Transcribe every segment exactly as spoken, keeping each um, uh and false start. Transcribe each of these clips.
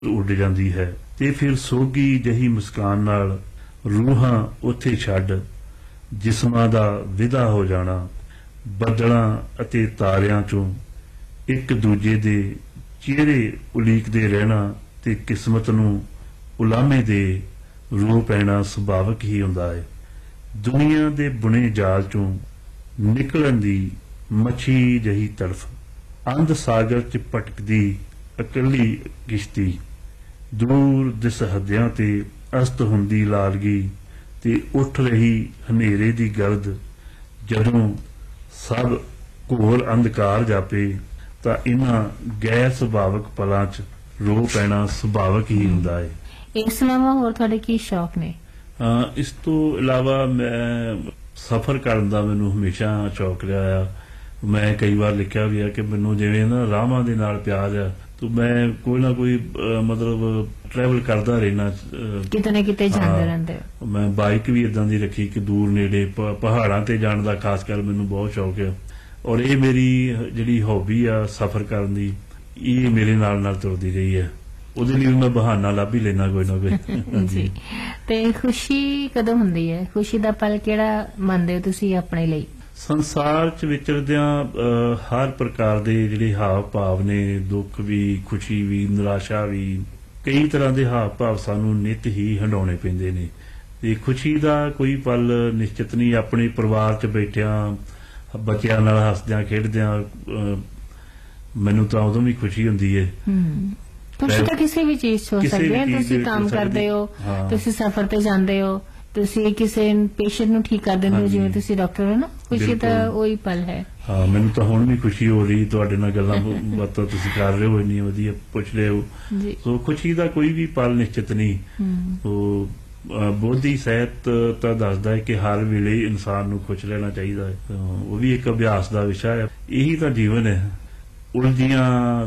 ਉੱਡ ਜਾਂਦੀ ਹੈ ਤੇ ਫਿਰ ਸੋਗੀ ਜਹੀ ਮੁਸਕਾਨ ਨਾਲ ਰੂਹਾਂ ਉੱਥੇ ਛੱਡ ਜਿਸਮਾਂ ਦਾ ਵਿਦਾ ਹੋ ਜਾਣਾ, ਬੱਦਲਾਂ ਅਤੇ ਤਾਰਿਆਂ ਚੋਂ ਇੱਕ ਦੂਜੇ ਦੇ ਚਿਹਰੇ ਉਲੀਕਦੇ ਰਹਿਣਾ ਤੇ ਕਿਸਮਤ ਨੂੰ ਉਲਾਮੇ ਦੇ ਰੋ ਪੈਣਾ ਸੁਭਾਵਿਕ ਹੀ ਹੁੰਦਾ ਹੈ। ਦੁਨੀਆ ਦੇ ਬੁਣੇ ਜਾਲ ਚੋਂ ਨਿਕਲਣ ਦੀ ਮੱਛੀ ਜਹੀ ਤੜਫ, ਅੰਧ ਸਾਗਰ ਚ ਭਟਕਦੀ ਇਕੱਲੀ ਕਿਸ਼ਤੀ, ਦੂਰ ਦਿਸ ਹੱਦਿਆਂ ਤੇ ਅਸਤ ਹੁੰਦੀ ਲਾਲਗੀ ਤੇ ਉੱਠ ਰਹੀ ਹਨੇਰੇ ਦੀ ਗਰਦ, ਜਦੋਂ ਸਭ ਘੋਰ ਅੰਧਕਾਰ ਜਾਪੇ ਤਾਂ ਇਹਨਾਂ ਗੈਰ ਸੁਭਾਵਿਕ ਪਲਾਂ 'ਚ ਰੋ ਪੈਣਾ ਸੁਭਾਵਿਕ ਹੀ ਹੁੰਦਾ ਹੈ। ਇਸ ਇਲਾਵਾ ਹੋਰ ਤੁਹਾਡੇ ਕੀ ਸ਼ੌਕ ਨੇ? ਇਸ ਤੋਂ ਇਲਾਵਾ ਮੈਂ ਸਫ਼ਰ ਕਰਨ ਦਾ ਮੈਨੂੰ ਹਮੇਸ਼ਾ ਸ਼ੌਕ ਰਿਹਾ ਆ। ਮੈਂ ਕਈ ਵਾਰ ਲਿਖਿਆ ਵੀ ਆ ਕਿ ਮੈਨੂੰ ਜਿਵੇਂ ਨਾ ਰਾਹਾਂ ਦੇ ਨਾਲ ਪਿਆਰ ਆ, ਤਾਂ ਮੈਂ ਕੋਈ ਨਾ ਕੋਈ ਮਤਲਬ ਟਰੈਵਲ ਕਰਦਾ ਰਹਿਣਾ, ਕਿਤੇ ਨਾ ਕਿਤੇ ਜਾਂਦੇ ਰਹਿੰਦੇ। ਮੈਂ ਬਾਈਕ ਵੀ ਇਦਾਂ ਦੀ ਰੱਖੀ ਕਿ ਦੂਰ ਨੇੜੇ ਪਹਾੜਾਂ ਤੇ ਜਾਣ ਦਾ ਖਾਸ ਕਰ ਮੈਨੂੰ ਬਹੁਤ ਸ਼ੌਕ ਹੈ, ਔਰ ਇਹ ਮੇਰੀ ਜਿਹੜੀ ਹੌਬੀ ਆ ਸਫ਼ਰ ਕਰਨ ਦੀ, ਇਹ ਮੇਰੇ ਨਾਲ ਨਾਲ ਤੁਰਦੀ ਰਹੀ ਹੈ। ਉਹਦੇ ਲਈ ਮੈਂ ਬਹਾਨਾ ਲੱਭ ਹੀ ਲੈਣਾ ਕੋਈ ਨਾ ਕੋਈ। ਜੀ, ਤੇ ਖੁਸ਼ੀ ਕਦੋਂ ਹੁੰਦੀ ਹੈ? ਖੁਸ਼ੀ ਦਾ ਪਲ ਕਿਹੜਾ ਮੰਨਦੇ ਹੋ ਤੁਸੀਂ ਆਪਣੇ ਲਈ? ਸੰਸਾਰ 'ਚ ਵਿਚਰਦਿਆਂ ਹਰ ਪ੍ਰਕਾਰ ਦੇ ਜਿਹੜੇ ਹਾਵ ਭਾਵ ਨੇ, ਦੁੱਖ ਵੀ, ਖੁਸ਼ੀ ਵੀ, ਨਿਰਾਸ਼ਾ ਵੀ, ਕਈ ਤਰ੍ਹਾਂ ਦੇ ਹਾਵ ਭਾਵ ਸਾਨੂੰ ਨਿੱਤ ਹੀ ਹੰਡਾਉਣੇ ਪੈਂਦੇ ਨੇ। ਤੇ ਖੁਸ਼ੀ ਦਾ ਕੋਈ ਪਲ ਨਿਸ਼ਚਿਤ ਨਹੀਂ। ਆਪਣੇ ਪਰਿਵਾਰ 'ਚ ਬੈਠਿਆਂ ਬੱਚਿਆਂ ਨਾਲ ਹੱਸਦਿਆਂ ਖੇਡਦਿਆਂ ਮੈਨੂੰ ਤਾਂ ਉਦੋਂ ਵੀ ਖੁਸ਼ੀ ਹੁੰਦੀ ਹੈ। ਖੁਸ਼ੀ ਤਾਂ ਕਿਸੇ ਵੀ ਚੀਜ਼ 'ਚ ਹੋ ਸਕਦੀ ਹੈ। ਤੁਸੀਂ ਕੰਮ ਕਰਦੇ ਹੋ, ਤੁਸੀਂ ਸਫ਼ਰ ਤੇ ਜਾਂਦੇ ਹੋ, ਤੁਸੀਂ ਕਿਸੇ ਪੇਸ਼ੈਂਟ ਨੂੰ ਠੀਕ ਕਰ ਦਿੰਦੇ ਹੋ, ਜਿਵੇਂ ਤੁਸੀਂ ਡਾਕਟਰ ਹੋ ਨਾ, ਖੁਸ਼ੀ ਤਾਂ ਉਹੀ ਪਲ ਹੈ। ਹਾਂ, ਮੈਨੂੰ ਤਾਂ ਹੁਣ ਵੀ ਖੁਸ਼ੀ ਹੋ ਰਹੀ ਤੁਹਾਡੇ ਨਾਲ ਗੱਲਾਂ ਬਾਤਾਂ ਤੁਸੀਂ ਕਰ ਰਹੇ ਹੋ, ਇੰਨੀ ਵਧੀਆ ਪੁੱਛ ਰਹੇ ਹੋ। ਸੋ ਖੁਸ਼ੀ ਦਾ ਕੋਈ ਵੀ ਪਲ ਨਿਸ਼ਚਿਤ ਨਹੀਂ। ਸੋ ਬੋਧੀ ਸਾਹਿਤ ਤਾਂ ਦੱਸਦਾ ਹੈ ਕਿ ਹਰ ਵੇਲੇ ਇਨਸਾਨ ਨੂੰ ਖੁਸ਼ ਰਹਿਣਾ ਚਾਹੀਦਾ ਹੈ। ਉਹ ਵੀ ਇੱਕ ਅਭਿਆਸ ਦਾ ਵਿਸ਼ਾ ਹੈ। ਇਹੀ ਤਾਂ ਜੀਵਨ ਹੈ। ਉਲਝੀਆਂ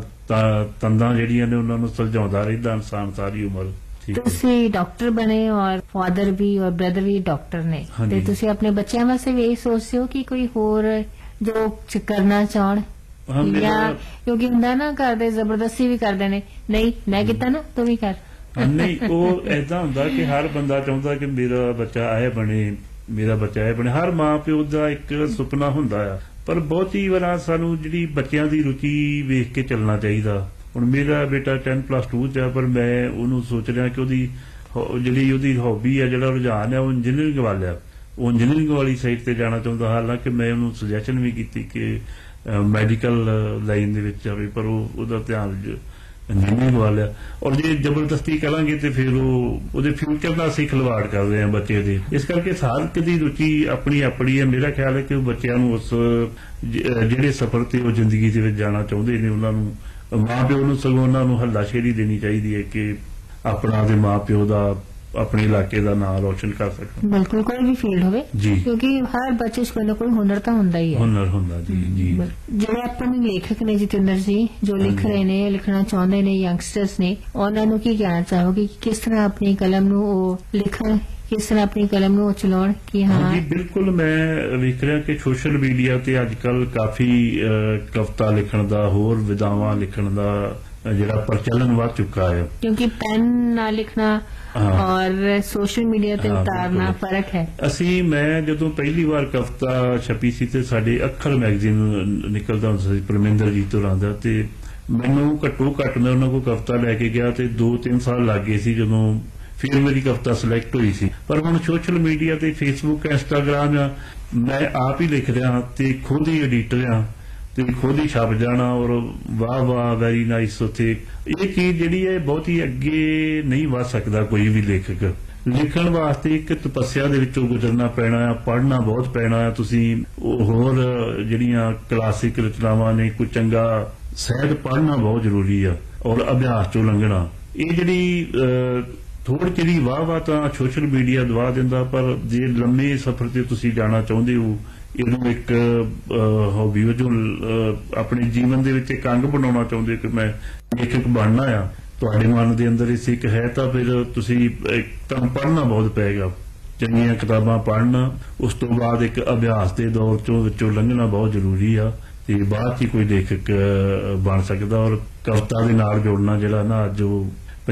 ਤੰਦਾਂ ਜਿਹੜੀਆਂ ਨੇ ਉਹਨਾਂ ਨੂੰ ਸੁਲਝਾਉਂਦਾ ਰਹਿੰਦਾ ਇਨਸਾਨ ਸਾਰੀ ਉਮਰ। ਤੁਸੀਂ ਡਾਕਟਰ ਬਣੇ ਔਰ ਫਾਦਰ ਵੀ ਔਰ ਬ੍ਰਦਰ ਵੀ ਡਾਕਟਰ ਨੇ, ਤੇ ਤੁਸੀਂ ਆਪਣੇ ਬੱਚਿਆਂ ਵਾਸਤੇ ਵੀ ਇਹ ਸੋਚਦੇ ਹੋ ਕਿ ਕੋਈ ਹੋਰ ਜੋ ਕਰਨਾ ਚਾਹਣ? ਜਾਂ ਕਿਉਂਕਿ ਹੁੰਦਾ ਨਾ, ਘਰ ਦੇ ਜ਼ਬਰਦਸਤੀ ਵੀ ਕਰਦੇ ਨੇ, ਨਹੀਂ ਮੈਂ ਕੀਤਾ ਨਾ ਤੂੰ ਵੀ ਕਰ। ਨਹੀਂ, ਉਹ ਏਦਾਂ ਹੁੰਦਾ ਕਿ ਹਰ ਬੰਦਾ ਚਾਹੁੰਦਾ ਕਿ ਮੇਰਾ ਬੱਚਾ ਇਹ ਬਣੇ, ਮੇਰਾ ਬੱਚਾ ਇਹ ਬਣੇ। ਹਰ ਮਾਂ ਪਿਓ ਦਾ ਇੱਕ ਸੁਪਨਾ ਹੁੰਦਾ ਆ, ਪਰ ਬਹੁਤੀ ਵਾਰ ਸਾਨੂੰ ਜਿਹੜੀ ਬੱਚਿਆਂ ਦੀ ਰੁਚੀ ਵੇਖ ਕੇ ਚੱਲਣਾ ਚਾਹੀਦਾ। ਹੁਣ ਮੇਰਾ ਬੇਟਾ ਟੈਨ ਪਲੱਸ ਟੂ 'ਚ ਆ, ਪਰ ਮੈਂ ਉਹਨੂੰ ਸੋਚ ਰਿਹਾ ਕਿ ਉਹਦੀ ਜਿਹੜੀ ਉਹਦੀ ਹੌਬੀ ਆ, ਜਿਹੜਾ ਰੁਝਾਨ ਆ, ਉਹ ਇੰਜੀਨੀਅਰਿੰਗ ਵੱਲ ਆ। ਉਹ ਇੰਜੀਨੀਅਰਿੰਗ ਵਾਲੀ ਸਾਈਡ ਤੇ ਜਾਣਾ ਚਾਹੁੰਦਾ। ਹਾਲਾਂਕਿ ਮੈਂ ਉਹਨੂੰ ਸੁਜੈਸ਼ਨ ਵੀ ਕੀਤੀ ਕਿ ਮੈਡੀਕਲ ਲਾਈਨ ਦੇ ਵਿੱਚ ਜਾਵੇ, ਪਰ ਉਹ ਉਹਦਾ ਧਿਆਨ ਇੰਜੀਨੀਅਰਿੰਗ ਵੱਲ ਆ। ਔਰ ਜੇ ਜ਼ਬਰਦਸਤੀ ਕਰਾਂਗੇ ਤੇ ਫਿਰ ਉਹ ਉਹਦੇ ਫਿਊਚਰ ਨਾਲ ਅਸੀਂ ਖਿਲਵਾੜ ਕਰਦੇ ਹਾਂ ਬੱਚੇ ਦੇ। ਇਸ ਕਰਕੇ ਹਰ ਇੱਕ ਦੀ ਰੁਚੀ ਆਪਣੀ ਆਪਣੀ ਹੈ। ਮੇਰਾ ਖਿਆਲ ਹੈ ਕਿ ਉਹ ਬੱਚਿਆਂ ਨੂੰ ਉਸ ਜਿਹੜੇ ਸਫ਼ਰ ਤੇ ਉਹ ਜ਼ਿੰਦਗੀ ਦੇ ਵਿੱਚ ਜਾਣਾ ਚਾਹੁੰਦੇ ਨੇ, ਉਹਨਾਂ ਨੂੰ ਮਾਂ ਪਿਓ ਨੂੰ ਸਗੋਂ ਉਹਨਾਂ ਨੂੰ ਹੱਲਾਸ਼ੇਰੀ ਦੇਣੀ ਚਾਹੀਦੀ ਹੈ ਕਿ ਆਪਣਾ ਦੇ ਮਾਂ ਪਿਓ ਦਾ, ਆਪਣੇ ਇਲਾਕੇ ਦਾ ਨਾਮ ਰੋਸ਼ਨ ਕਰ ਸਕਣ। ਬਿਲਕੁਲ, ਕੋਈ ਵੀ ਫੀਲਡ ਹੋਵੇ, ਕਿਉਂਕਿ ਹਰ ਬੱਚੇ 'ਚ ਕੋਈ ਨਾ ਕੋਈ ਹੁਨਰ ਤਾਂ ਹੁੰਦਾ ਹੀ ਹੈ। ਹੁਨਰ ਹੁੰਦਾ ਜੀ। ਜੀ, ਜਿਹੜੇ ਆਪਣੇ ਲੇਖਕ ਨੇ ਜਤਿੰਦਰ ਜੀ, ਜੋ ਲਿਖ ਰਹੇ ਨੇ, ਲਿਖਣਾ ਚਾਹੁੰਦੇ ਨੇ, ਯੰਗਸਟਰਸ ਨੇ, ਉਹਨਾਂ ਨੂੰ ਕੀ ਕਹਿਣਾ ਚਾਹੋਗੇ ਕਿ ਕਿਸ ਤਰ੍ਹਾਂ ਆਪਣੀ ਕਲਮ ਨੂੰ ਉਹ ਲਿਖਣ, ਕਿਸ ਤਰ੍ਹਾਂ ਆਪਣੀ ਕਲਮ ਨੂੰ ਚਲਾਉਣ? ਕਿ ਹਾਂ ਜੀ, ਬਿਲਕੁਲ। ਮੈਂ ਵੇਖ ਰਿਹਾ ਕਿ ਸੋਸ਼ਲ ਮੀਡੀਆ ਤੇ ਅੱਜ ਕੱਲ ਕਾਫੀ ਕਵਿਤਾ ਲਿਖਣ ਦਾ, ਹੋਰ ਵਿਧਾਵਾਂ ਲਿਖਣ ਦਾ ਜਿਹੜਾ ਪ੍ਰਚਲਨ ਵੱਧ ਚੁੱਕਾ ਹੈ, ਕਿਉਂਕਿ ਪੈਨ ਨਾਲ ਲਿਖਣਾ ਔਰ ਸੋਸ਼ਲ ਮੀਡੀਆ ਤੇ ਉਤਾਰਨਾ ਫਰਕ ਹੈ। ਅਸੀਂ ਮੈਂ ਜਦੋਂ ਪਹਿਲੀ ਵਾਰ ਕਵਿਤਾ ਛਪੀ ਸੀ ਤੇ ਸਾਡੇ ਅੱਖਰ ਮੈਗਜ਼ੀਨ ਨਿਕਲਦਾ ਹੁੰਦਾ ਸੀ ਪਰਮਿੰਦਰ ਜੀ ਹੋਰਾਂ ਦਾ, ਤੇ ਮੈਨੂੰ ਘੱਟੋ ਘੱਟ ਮੈਂ ਉਹਨਾਂ ਕੋਲ ਕਵਿਤਾ ਲੈ ਕੇ ਗਿਆ ਤੇ ਦੋ ਤਿੰਨ ਸਾਲ ਲੱਗ ਗਏ ਸੀ ਜਦੋਂ ਫਿਰ ਮੇਰੀ ਕਵਿਤਾ ਸਿਲੈਕਟ ਹੋਈ ਸੀ। ਪਰ ਹੁਣ ਸੋਸ਼ਲ ਮੀਡੀਆ ਤੇ ਫੇਸਬੁੱਕ, ਇੰਸਟਾਗ੍ਰਾਮ ਆ, ਮੈਂ ਆਪ ਹੀ ਲਿਖ ਰਿਹਾ ਤੇ ਖੁਦ ਹੀ ਐਡੀਟਰ ਆ ਤੇ ਖੁਦ ਹੀ ਛਪ ਜਾਣਾ, ਔਰ ਵਾਹ ਵਾਹ ਵੈਰੀ ਨਾਈਸ। ਉੱਥੇ ਇਹ ਚੀਜ਼ ਜਿਹੜੀ ਹੈ ਬਹੁਤੀ ਅੱਗੇ ਨਹੀਂ ਵੱਧ ਸਕਦਾ ਕੋਈ ਵੀ ਲੇਖਕ। ਲਿਖਣ ਵਾਸਤੇ ਇੱਕ ਤਪੱਸਿਆ ਦੇ ਵਿੱਚੋਂ ਗੁਜ਼ਰਨਾ ਪੈਣਾ ਆ, ਪੜ੍ਹਨਾ ਬਹੁਤ ਪੈਣਾ ਆ। ਤੁਸੀਂ ਹੋਰ ਜਿਹੜੀਆਂ ਕਲਾਸਿਕ ਰਚਨਾਵਾਂ ਨੇ, ਕੋਈ ਚੰਗਾ ਸਾਹਿਤ ਪੜ੍ਹਨਾ ਬਹੁਤ ਜ਼ਰੂਰੀ ਆ, ਔਰ ਅਭਿਆਸ ਚੋਂ ਲੰਘਣਾ। ਇਹ ਜਿਹੜੀ ਥੋੜ੍ਹੀ ਜਿਹੀ ਵਾਹ ਵਾਹ ਤਾਂ ਸੋਸ਼ਲ ਮੀਡੀਆ ਦਵਾ ਦਿੰਦਾ, ਪਰ ਜੇ ਲੰਮੇ ਸਫ਼ਰ ਤੇ ਤੁਸੀਂ ਜਾਣਾ ਚਾਹੁੰਦੇ ਹੋ, ਇਹਨੂੰ ਇੱਕ ਹੌਬੀ ਵਜੋਂ ਆਪਣੇ ਜੀਵਨ ਦੇ ਵਿੱਚ ਇੱਕ ਅੰਗ ਬਣਾਉਣਾ ਚਾਹੁੰਦੇ ਕਿ ਮੈਂ ਲੇਖਕ ਬਣਨਾ ਆ, ਤੁਹਾਡੇ ਮਨ ਦੇ ਅੰਦਰ ਇਸ ਇੱਕ ਹੈ, ਤਾਂ ਫਿਰ ਤੁਸੀਂ ਤੁਹਾਨੂੰ ਪੜ੍ਹਨਾ ਬਹੁਤ ਪਏਗਾ। ਚੰਗੀਆਂ ਕਿਤਾਬਾਂ ਪੜ੍ਹਨਾ, ਉਸ ਤੋਂ ਬਾਅਦ ਇੱਕ ਅਭਿਆਸ ਦੇ ਦੌਰ ਚੋਂ ਵਿੱਚੋਂ ਲੰਘਣਾ ਬਹੁਤ ਜ਼ਰੂਰੀ ਆ, ਤੇ ਬਾਅਦ 'ਚ ਹੀ ਕੋਈ ਲੇਖਕ ਬਣ ਸਕਦਾ। ਔਰ ਕਵਿਤਾ ਦੇ ਨਾਲ ਜੋੜਨਾ ਜਿਹੜਾ ਨਾ ਅੱਜ ਉਹ